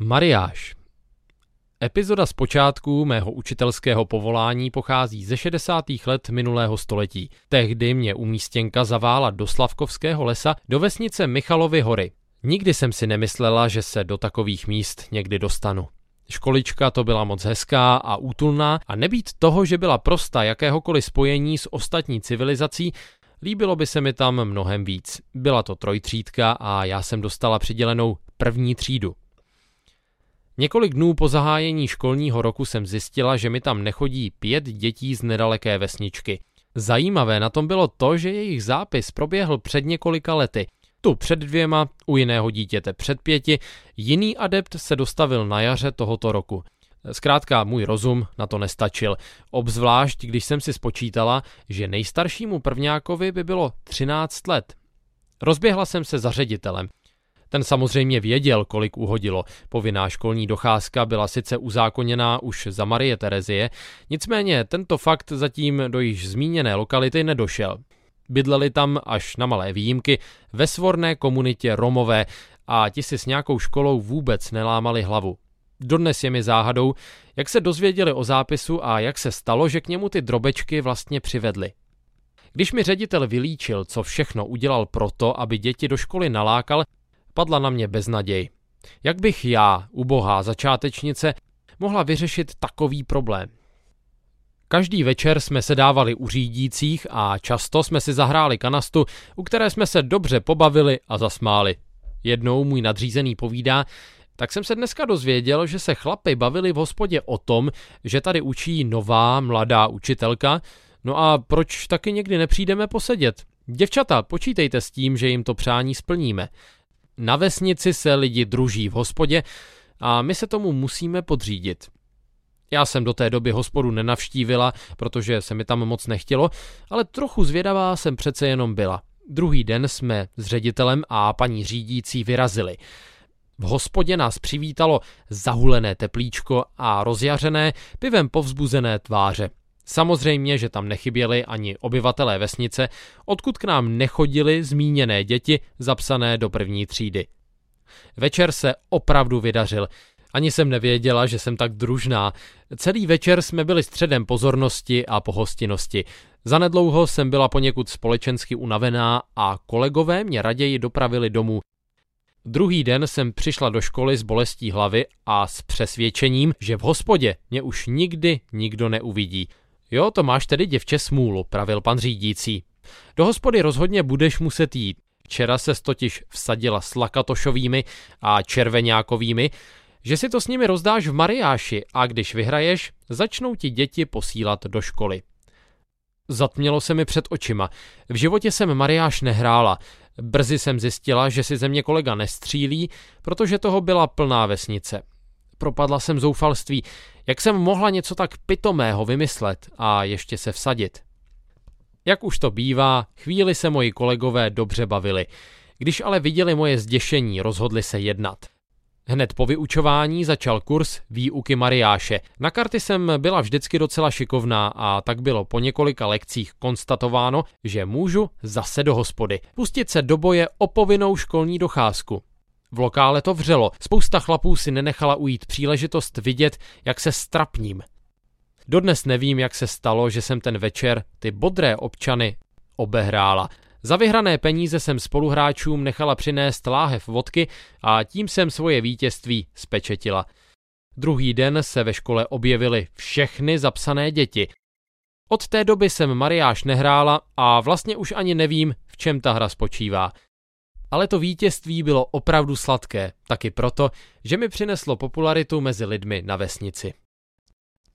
Mariáš. Epizoda z počátku mého učitelského povolání pochází ze 60. let minulého století. Tehdy mě umístěnka zavála do Slavkovského lesa do vesnice Michalovy hory. Nikdy jsem si nemyslela, že se do takových míst někdy dostanu. Školička to byla moc hezká a útulná a nebýt toho, že byla prosta jakéhokoliv spojení s ostatní civilizací, líbilo by se mi tam mnohem víc. Byla to trojtřídka a já jsem dostala přidělenou první třídu. Několik dnů po zahájení školního roku jsem zjistila, že mi tam nechodí 5 dětí z nedaleké vesničky. Zajímavé na tom bylo to, že jejich zápis proběhl před několika lety. Tu před 2, u jiného dítěte před 5, jiný adept se dostavil na jaře tohoto roku. Zkrátka můj rozum na to nestačil, obzvlášť když jsem si spočítala, že nejstaršímu prvňákovi by bylo 13 let. Rozběhla jsem se za ředitelem. Ten samozřejmě věděl, kolik uhodilo. Povinná školní docházka byla sice uzákoněná už za Marie Terezie, nicméně tento fakt zatím do již zmíněné lokality nedošel. Bydleli tam až na malé výjimky ve svorné komunitě Romové a ti si s nějakou školou vůbec nelámali hlavu. Dodnes je mi záhadou, jak se dozvěděli o zápisu a jak se stalo, že k němu ty drobečky vlastně přivedli. Když mi ředitel vylíčil, co všechno udělal proto, aby děti do školy nalákal, padla na mě beznaděj. Jak bych já, ubohá začátečnice, mohla vyřešit takový problém? Každý večer jsme se dávali u řídících a často jsme si zahráli kanastu, u které jsme se dobře pobavili a zasmáli. Jednou můj nadřízený povídá, tak jsem se dneska dozvěděl, že se chlapi bavili v hospodě o tom, že tady učí nová mladá učitelka, no a proč taky někdy nepřijdeme posedět? Děvčata, počítejte s tím, že jim to přání splníme. Na vesnici se lidi druží v hospodě a my se tomu musíme podřídit. Já jsem do té doby hospodu nenavštívila, protože se mi tam moc nechtělo, ale trochu zvědavá jsem přece jenom byla. Druhý den jsme s ředitelem a paní řídící vyrazili. V hospodě nás přivítalo zahulené teplíčko a rozjařené, pivem povzbuzené tváře. Samozřejmě, že tam nechyběli ani obyvatelé vesnice, odkud k nám nechodili zmíněné děti zapsané do první třídy. Večer se opravdu vydařil. Ani jsem nevěděla, že jsem tak družná. Celý večer jsme byli středem pozornosti a pohostinnosti. Zanedlouho jsem byla poněkud společensky unavená a kolegové mě raději dopravili domů. Druhý den jsem přišla do školy s bolestí hlavy a s přesvědčením, že v hospodě mě už nikdy nikdo neuvidí. Jo, to máš tedy, děvče, smůlu, pravil pan řídící. Do hospody rozhodně budeš muset jít. Včera ses totiž vsadila s Lakatošovými a Červeňákovými, že si to s nimi rozdáš v Mariáši a když vyhraješ, začnou ti děti posílat do školy. Zatmělo se mi před očima. V životě jsem Mariáš nehrála. Brzy jsem zjistila, že si ze mě kolega nestřílí, protože toho byla plná vesnice. Propadla jsem zoufalství, jak jsem mohla něco tak pitomého vymyslet a ještě se vsadit. Jak už to bývá, chvíli se moji kolegové dobře bavili. Když ale viděli moje zděšení, rozhodli se jednat. Hned po vyučování začal kurz výuky Mariáše. Na karty jsem byla vždycky docela šikovná a tak bylo po několika lekcích konstatováno, že můžu zase do hospody. Pustit se do boje o povinnou školní docházku. V lokále to vřelo, spousta chlapů si nenechala ujít příležitost vidět, jak se strapním. Dodnes nevím, jak se stalo, že jsem ten večer ty bodré občany obehrála. Za vyhrané peníze jsem spoluhráčům nechala přinést láhev vodky a tím jsem svoje vítězství spečetila. Druhý den se ve škole objevily všechny zapsané děti. Od té doby jsem Mariáš nehrála a vlastně už ani nevím, v čem ta hra spočívá. Ale to vítězství bylo opravdu sladké, taky proto, že mi přineslo popularitu mezi lidmi na vesnici.